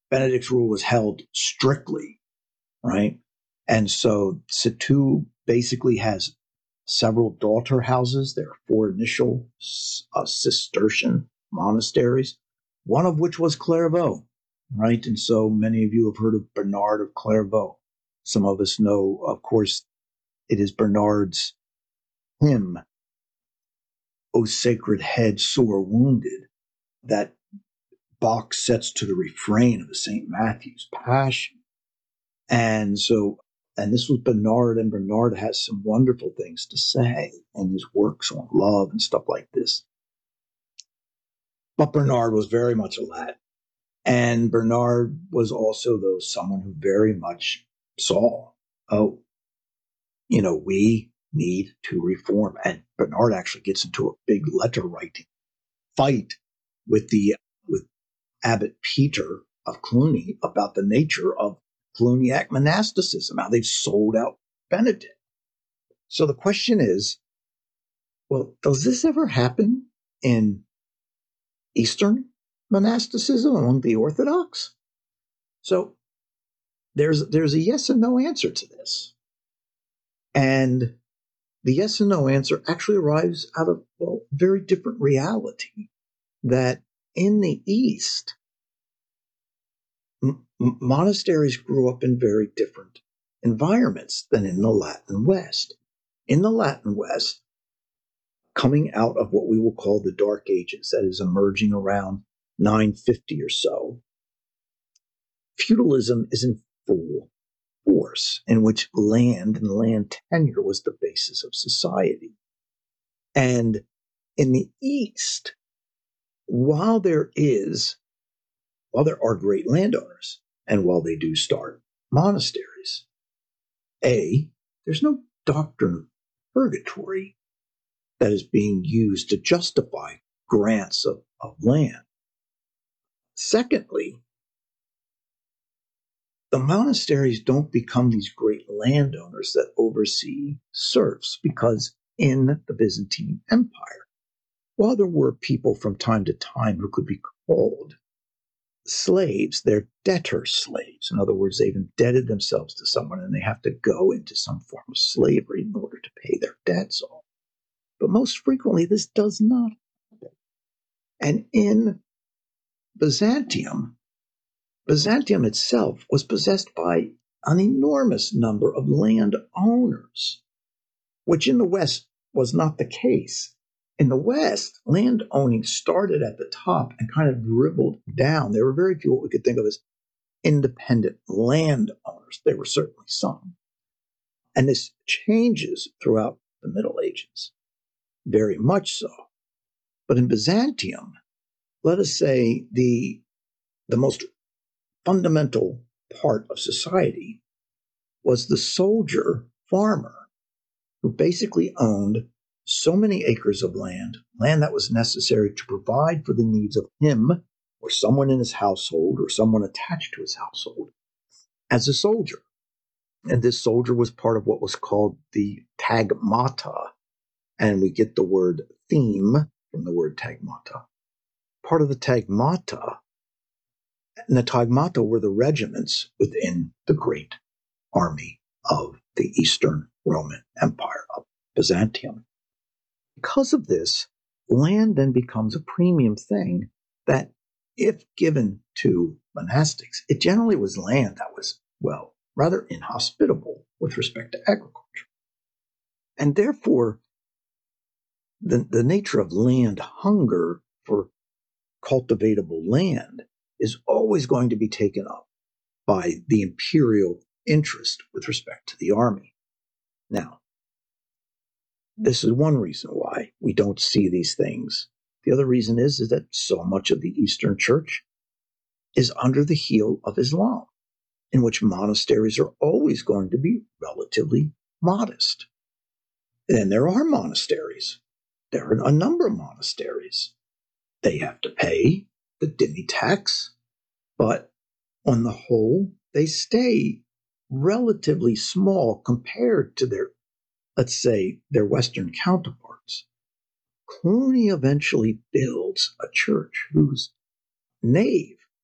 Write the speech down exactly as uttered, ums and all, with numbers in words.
Benedict's rule was held strictly, right? And so Situ basically has several daughter houses. There are four initial uh, Cistercian monasteries, one of which was Clairvaux, right? And so many of you have heard of Bernard of Clairvaux. Some of us know, of course, it is Bernard's hymn, O Sacred Head Sore Wounded, that Bach sets to the refrain of the Saint Matthew's Passion. And so, and this was Bernard, and Bernard has some wonderful things to say in his works on love and stuff like this. But Bernard was very much a Latin. And Bernard was also, though, someone who very much saw, oh, you know, we need to reform. And Bernard actually gets into a big letter writing fight with the with Abbot Peter of Cluny about the nature of Cluniac monasticism, how they've sold out Benedict. So the question is, well, does this ever happen in Eastern monasticism among the Orthodox? So there's there's a yes and no answer to this. And the yes and no answer actually arrives out of, well, very different reality, that in the East, m- monasteries grew up in very different environments than in the Latin West. In the Latin West, coming out of what we will call the Dark Ages, that is emerging around nine fifty or so, feudalism is in full force, in which land and land tenure was the basis of society. And in the East, while there is, while there are great landowners, and while they do start monasteries, A, there's no doctrine of purgatory that is being used to justify grants of, of land. Secondly, the monasteries don't become these great landowners that oversee serfs, because in the Byzantine Empire, while there were people from time to time who could be called slaves, they're debtor slaves. In other words, they've indebted themselves to someone and they have to go into some form of slavery in order to pay their debts off. But most frequently, this does not happen. And in Byzantium, Byzantium itself was possessed by an enormous number of landowners, which in the West was not the case. In the West, land owning started at the top and kind of dribbled down. There were very few what we could think of as independent landowners. There were certainly some. And this changes throughout the Middle Ages, very much so. But in Byzantium, let us say the, the most fundamental part of society was the soldier farmer, who basically owned so many acres of land, land that was necessary to provide for the needs of him or someone in his household or someone attached to his household as a soldier. And this soldier was part of what was called the tagmata, and we get the word theme from the word tagmata. Part of the tagmata, and the tagmata were the regiments within the great army of the Eastern Roman Empire of Byzantium. Because of this, land then becomes a premium thing that, if given to monastics, it generally was land that was, well, rather inhospitable with respect to agriculture. And therefore, the, the nature of land hunger for cultivatable land is always going to be taken up by the imperial interest with respect to the army. Now, this is one reason why we don't see these things. The other reason is, is that so much of the Eastern Church is under the heel of Islam, in which monasteries are always going to be relatively modest. And there are monasteries. There are a number of monasteries. They have to pay the dhimmi tax, but on the whole, they stay relatively small compared to their, let's say, their Western counterparts. Cluny eventually builds a church whose nave